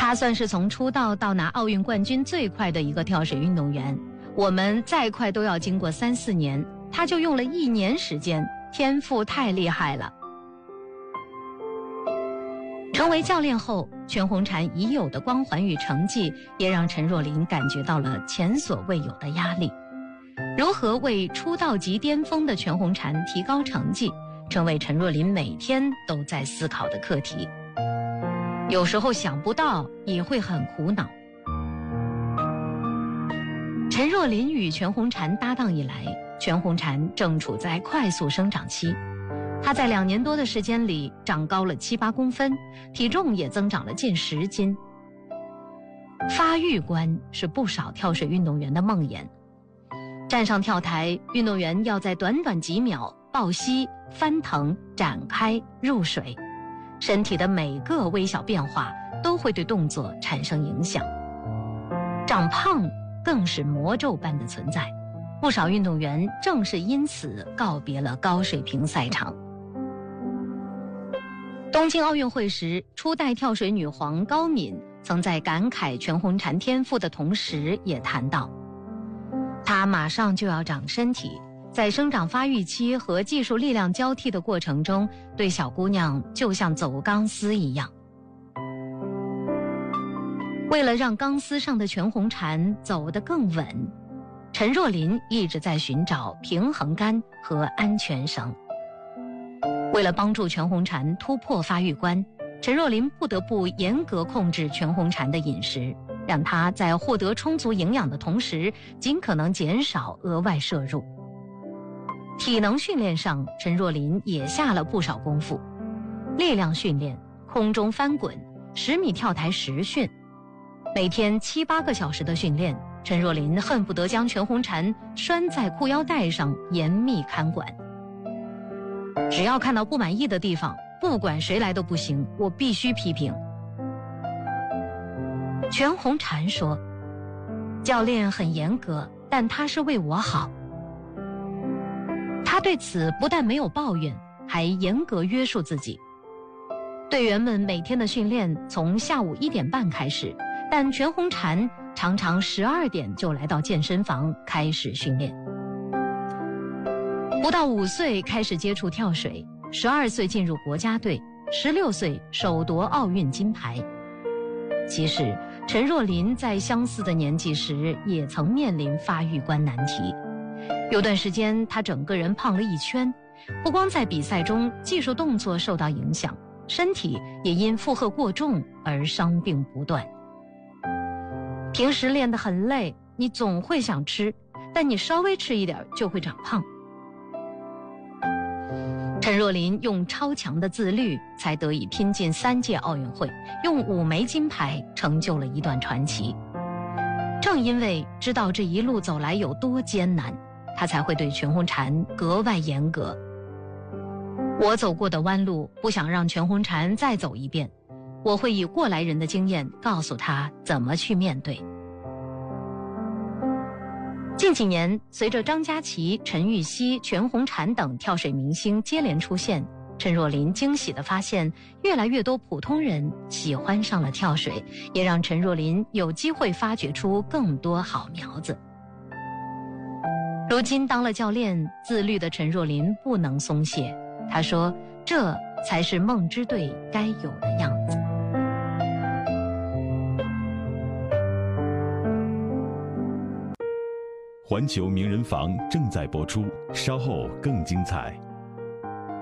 他算是从出道到拿奥运冠军最快的一个跳水运动员。我们再快都要经过3、4年，他就用了1年时间，天赋太厉害了。成为教练后，全红婵已有的光环与成绩，也让陈若琳感觉到了前所未有的压力。如何为出道即巅峰的全红婵提高成绩，成为陈若琳每天都在思考的课题。有时候想不到，也会很苦恼。陈若琳与全红婵搭档以来，全红婵正处在快速生长期。她在2年多的时间里长高了7、8公分，体重也增长了近10斤。发育关是不少跳水运动员的梦魇。站上跳台，运动员要在短短几秒抱膝、翻腾、展开、入水，身体的每个微小变化都会对动作产生影响。长胖更是魔咒般的存在，不少运动员正是因此告别了高水平赛场。东京奥运会时，初代跳水女皇高敏曾在感慨全红婵天赋的同时，也谈到，她马上就要长身体，在生长发育期和技术力量交替的过程中，对小姑娘就像走钢丝一样。为了让钢丝上的全红婵走得更稳，陈若琳一直在寻找平衡杆和安全绳。为了帮助全红婵突破发育关，陈若琳不得不严格控制全红婵的饮食，让她在获得充足营养的同时，尽可能减少额外摄入。体能训练上，陈若琳也下了不少功夫。力量训练、空中翻滚、10米跳台实训，每天7、8个小时的训练，陈若琳恨不得将全红婵拴在裤腰带上严密看管。只要看到不满意的地方，不管谁来都不行，我必须批评。全红婵说，教练很严格，但他是为我好。他对此不但没有抱怨，还严格约束自己。队员们每天的训练从下午1点半开始，但全红婵常常12点就来到健身房开始训练。不到5岁开始接触跳水，12岁进入国家队，16岁首夺奥运金牌。其实，陈若琳在相似的年纪时也曾面临发育关难题。有段时间，她整个人胖了1圈，不光在比赛中技术动作受到影响，身体也因负荷过重而伤病不断。平时练得很累，你总会想吃，但你稍微吃一点就会长胖。陈若琳用超强的自律，才得以拼进3届奥运会，用5枚金牌成就了一段传奇。正因为知道这一路走来有多艰难，他才会对全红婵格外严格。我走过的弯路，不想让全红婵再走一遍，我会以过来人的经验告诉她怎么去面对。近几年，随着张家齐、陈芋汐、全红婵等跳水明星接连出现，陈若琳惊喜地发现，越来越多普通人喜欢上了跳水，也让陈若琳有机会发掘出更多好苗子。如今当了教练，自律的陈若琳不能松懈。她说，这才是梦之队该有的样子。 环球名人房正在播出，稍后更精彩。